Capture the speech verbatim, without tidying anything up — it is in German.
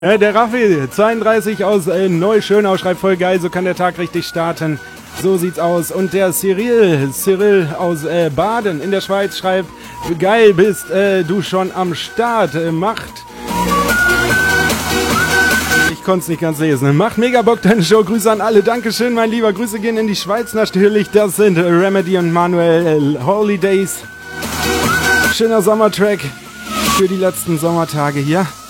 Äh, der Raffi, zweiunddreißig aus äh, Neu-Schönau, schreibt voll geil, so kann der Tag richtig starten. So sieht's aus. Und der Cyril, Cyril aus äh, Baden in der Schweiz schreibt, geil bist äh, du schon am Start. Äh, macht. Ich konnte es nicht ganz lesen. Macht mega Bock deine Show. Grüße an alle. Dankeschön, mein Lieber. Grüße gehen in die Schweiz natürlich. Das sind Remedy und Manuel äh, Holidays. Schöner Sommertrack für die letzten Sommertage hier.